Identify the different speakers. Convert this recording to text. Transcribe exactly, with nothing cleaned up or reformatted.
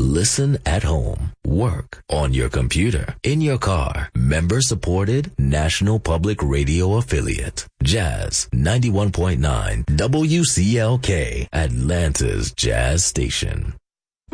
Speaker 1: Listen at home, work, on your computer, in your car. Member supported National Public Radio affiliate. Jazz ninety-one point nine W C L K, Atlanta's Jazz Station.